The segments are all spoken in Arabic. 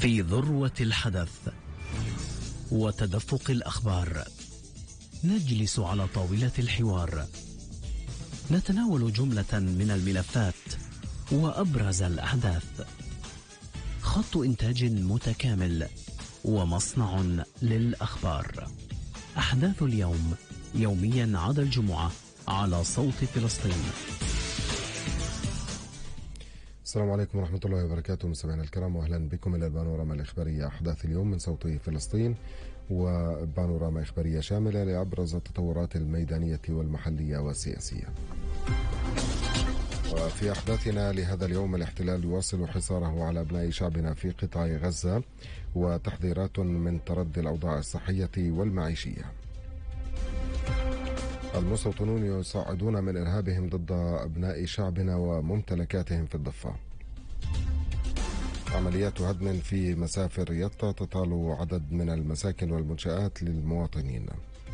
في ذروة الحدث وتدفق الأخبار نجلس على طاولة الحوار، نتناول جملة من الملفات وأبرز الأحداث. خط إنتاج متكامل ومصنع للأخبار. أحداث اليوم يوميا عدا الجمعة على صوت فلسطين. السلام عليكم ورحمة الله وبركاته مستمعينا الكرام، وأهلا بكم إلى البانوراما الإخبارية. أحداث اليوم من صوت فلسطين، وبانوراما إخبارية شاملة لأبرز التطورات الميدانية والمحلية والسياسية. وفي أحداثنا لهذا اليوم، الاحتلال يواصل حصاره على أبناء شعبنا في قطاع غزة، وتحذيرات من تردي الأوضاع الصحية والمعيشية. المستوطنون يصعدون من إرهابهم ضد أبناء شعبنا وممتلكاتهم في الضفة. عمليات هدم في مسافر يطا تطال عدد من المساكن والمنشآت للمواطنين.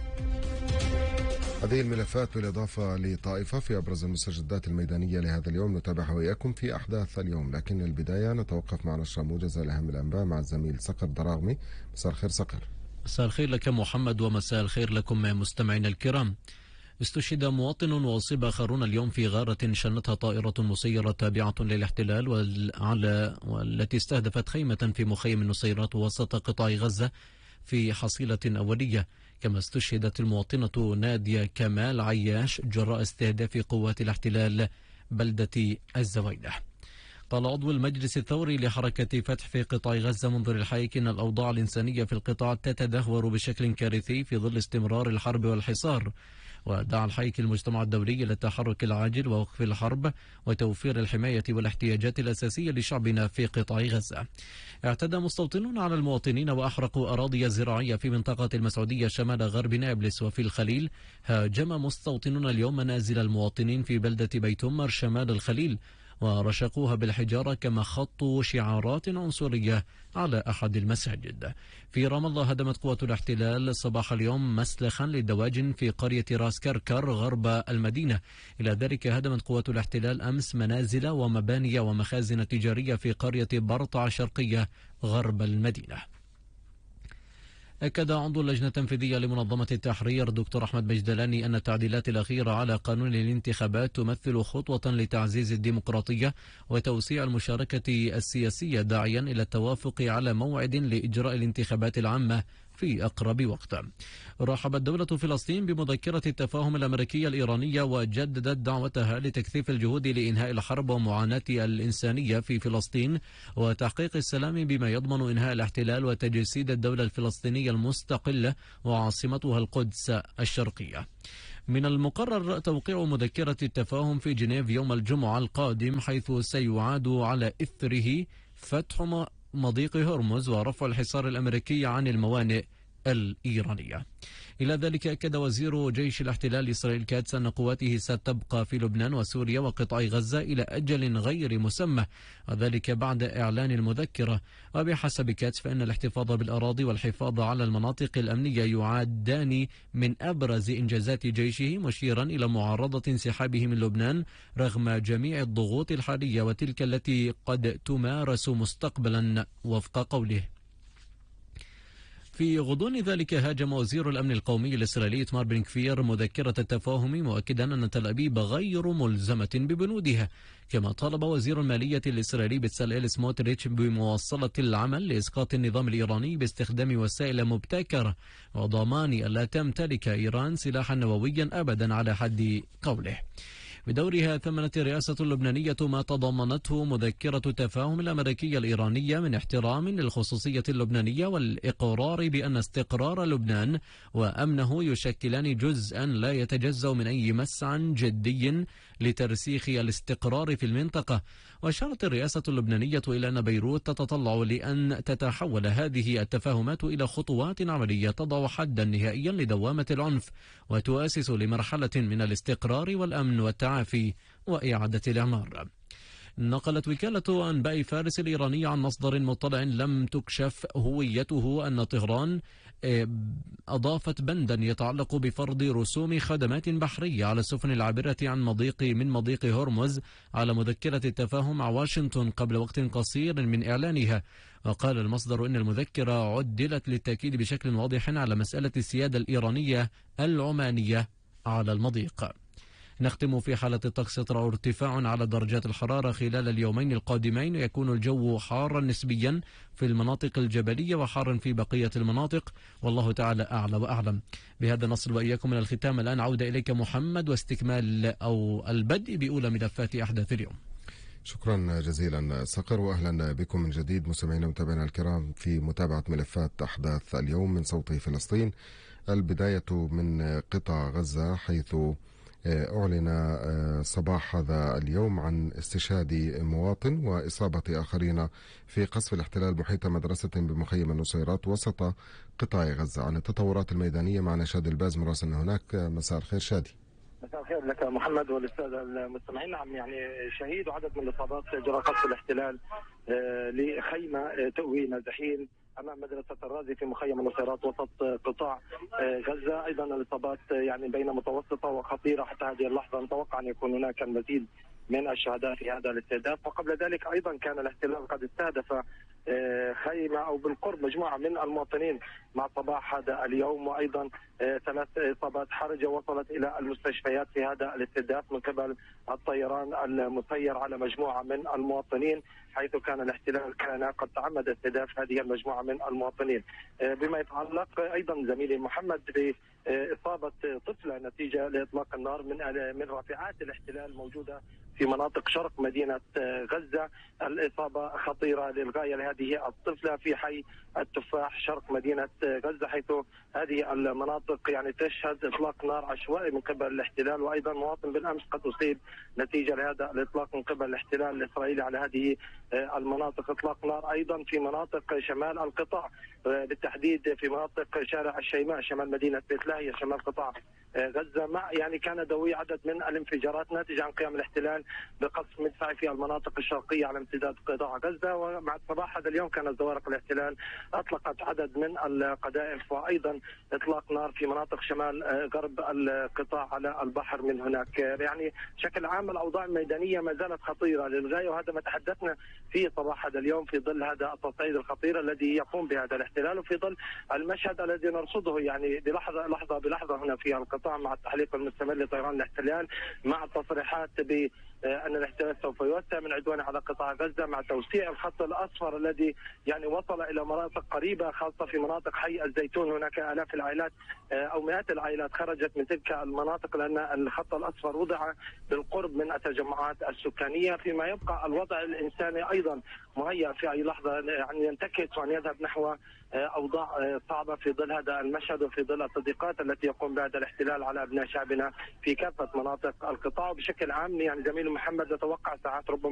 هذه الملفات بالإضافة لطائفة في أبرز المستجدات الميدانية لهذا اليوم نتابعها وإياكم في أحداث اليوم، لكن البداية نتوقف مع نشرة موجزة لأهم الأنباء مع الزميل صقر دراغمي. مساء الخير صقر. مساء الخير لك محمد، ومساء الخير لكم مستمعينا الكرام. استشهد مواطن وأصيب آخرون اليوم في غارة شنتها طائرة مسيرة تابعة للاحتلال والتي استهدفت خيمة في مخيم النصيرات وسط قطاع غزة في حصيلة أولية. كما استشهدت المواطنة نادية كمال عياش جراء استهداف قوات الاحتلال بلدة الزويلة. قال عضو المجلس الثوري لحركة فتح في قطاع غزة منذر الحيك إن الأوضاع الإنسانية في القطاع تتدهور بشكل كارثي في ظل استمرار الحرب والحصار، ودعا الحيك المجتمع الدولي إلى التحرك العاجل ووقف الحرب وتوفير الحماية والاحتياجات الأساسية لشعبنا في قطاع غزة. اعتدى مستوطنون على المواطنين وأحرقوا أراضي زراعية في منطقة المسعودية شمال غرب نابلس وفي الخليل. هاجم مستوطنون اليوم منازل المواطنين في بلدة بيت أمر شمال الخليل ورشقوها بالحجارة، كما خطوا شعارات عنصرية على أحد المساجد. في رام الله هدمت قوات الاحتلال صباح اليوم مسلخا للدواجن في قرية راس كركر غرب المدينة. إلى ذلك هدمت قوات الاحتلال أمس منازل ومباني ومخازن تجارية في قرية برطع شرقية غرب المدينة. أكد عضو اللجنة التنفيذية لمنظمة التحرير دكتور أحمد مجدلاني أن التعديلات الأخيرة على قانون الانتخابات تمثل خطوة لتعزيز الديمقراطية وتوسيع المشاركة السياسية، داعيا إلى التوافق على موعد لإجراء الانتخابات العامة في أقرب وقت. رحبت دولة فلسطين بمذكرة التفاهم الأمريكية الإيرانية وجددت دعوتها لتكثيف الجهود لإنهاء الحرب ومعاناة الإنسانية في فلسطين وتحقيق السلام بما يضمن إنهاء الاحتلال وتجسيد الدولة الفلسطينية المستقلة وعاصمتها القدس الشرقية. من المقرر توقيع مذكرة التفاهم في جنيف يوم الجمعة القادم، حيث سيعاد على إثره فتح مضيق هرمز ورفع الحصار الأمريكي عن الموانئ الإيرانية. إلى ذلك أكد وزير جيش الاحتلال إسرائيل كاتس أن قواته ستبقى في لبنان وسوريا وقطاع غزة إلى أجل غير مسمى، وذلك بعد إعلان المذكرة. وبحسب كاتس فإن الاحتفاظ بالأراضي والحفاظ على المناطق الأمنية يعدان من أبرز إنجازات جيشه، مشيرا إلى معارضة انسحابه من لبنان رغم جميع الضغوط الحالية وتلك التي قد تمارس مستقبلا وفق قوله. في غضون ذلك هاجم وزير الأمن القومي الإسرائيلي إتمار بن كفير مذكرة التفاهم، مؤكدا أن تل أبيب غير ملزمة ببنودها. كما طالب وزير المالية الإسرائيلي بتساليل سموتريتش بمواصلة العمل لإسقاط النظام الإيراني باستخدام وسائل مبتكرة وضمان ألا تمتلك إيران سلاحا نوويا أبدا على حد قوله. بدورها ثمنت الرئاسة اللبنانية ما تضمنته مذكرة التفاهم الأمريكية الإيرانية من احترام للخصوصية اللبنانية والإقرار بأن استقرار لبنان وأمنه يشكلان جزءا لا يتجزأ من أي مسعى جدي لترسيخ الاستقرار في المنطقة. وأشارت الرئاسة اللبنانية إلى أن بيروت تتطلع لأن تتحول هذه التفاهمات إلى خطوات عملية تضع حدا نهائيا لدوامة العنف وتؤسس لمرحلة من الاستقرار والأمن والتعافي وإعادة الإعمار. نقلت وكالة أنباء فارس الإيرانية عن مصدر مطلع لم تكشف هويته أن طهران أضافت بندا يتعلق بفرض رسوم خدمات بحرية على السفن العابرة من مضيق هرمز على مذكرة التفاهم مع واشنطن قبل وقت قصير من إعلانها. وقال المصدر إن المذكرة عدلت للتأكيد بشكل واضح على مسألة السيادة الإيرانية العمانية على المضيق. نختم في حالة الطقس. يطرأ ارتفاع على درجات الحرارة خلال اليومين القادمين، يكون الجو حارا نسبيا في المناطق الجبلية وحارا في بقية المناطق، والله تعالى أعلى وأعلم. بهذا نصل وإياكم من الختام. الآن عودة إليك محمد واستكمال أو البدء بأولى ملفات أحداث اليوم. شكرا جزيلا صقر، وأهلا بكم من جديد مستمعينا ومتابعينا الكرام في متابعة ملفات أحداث اليوم من صوت فلسطين. البداية من قطاع غزة، حيث أعلن صباح هذا اليوم عن استشهاد مواطن وإصابة آخرين في قصف الاحتلال محيط مدرسة بمخيم النصيرات وسط قطاع غزة. عن التطورات الميدانية معنا شادي الباز مراسل هناك. مساء الخير شادي. مساء الخير لك محمد وللسادة المستمعين. نعم، يعني شهيد عدد من الإصابات جراء قصف الاحتلال لخيمة تؤوي نازحين امام مدرسه الرازي في مخيم النصيرات وسط قطاع غزه. ايضا الاصابات يعني بين متوسطه وخطيره حتى هذه اللحظه. نتوقع ان يكون هناك المزيد من الشهداء في هذا الاستهداف. وقبل ذلك ايضا كان الاحتلال قد استهدف خيمه او بالقرب مجموعه من المواطنين مع صباح هذا اليوم، وايضا 3 اصابات حرجه وصلت الى المستشفيات في هذا الاستهداف من قبل الطيران المسير على مجموعه من المواطنين، حيث كان الاحتلال قد تعمد استهداف هذه المجموعه من المواطنين. بما يتعلق ايضا زميلي محمد باصابه طفله نتيجه لاطلاق النار من رافعات الاحتلال موجوده في مناطق شرق مدينة غزة. الإصابة خطيرة للغاية لهذه الطفلة في حي التفاح شرق مدينة غزة، حيث هذه المناطق يعني تشهد إطلاق نار عشوائي من قبل الاحتلال. وأيضا مواطن بالأمس قد أصيب نتيجة لهذا الإطلاق من قبل الاحتلال الإسرائيلي على هذه المناطق. إطلاق نار أيضا في مناطق شمال القطاع، بالتحديد في مناطق شارع الشيماء شمال مدينة بيت لاهيا شمال قطاع غزة. مع يعني كان دوي عدد من الانفجارات ناتجة عن قيام الاحتلال بقصف مدفعي في المناطق الشرقية على امتداد قطاع غزة. ومع صباح هذا اليوم كانت زوارق الاحتلال أطلقت عدد من القذائف وأيضا إطلاق نار في مناطق شمال غرب القطاع على البحر من هناك. يعني بشكل عام الأوضاع الميدانية ما زالت خطيرة للغاية، وهذا ما تحدثنا فيه صباح هذا اليوم في ظل هذا التصعيد الخطير الذي يقوم بهذا الاحتلال، وفي ظل المشهد الذي نرصده يعني لحظة بلحظة هنا في القطاع مع التحليق المستمر لطيران الاحتلال، مع التصريحات بأن الاحتلال سوف يوسع من عدوانه على قطاع غزة، مع توسيع الخط الأصفر الذي يعني وصل إلى مناطق قريبة خاصة في مناطق حي الزيتون. هناك آلاف العائلات أو مئات العائلات خرجت من تلك المناطق لأن الخط الأصفر وضع بالقرب من التجمعات السكانية. فيما يبقى الوضع الإنساني أيضا مهيأ في أي لحظة يعني ينتكس وأن يذهب نحو أوضاع صعبة في ظل هذا المشهد وفي ظل التضييقات التي يقوم بهذا الاحتلال على أبناء شعبنا في كافة مناطق القطاع. بشكل عام يعني زميل محمد نتوقع ساعات ربما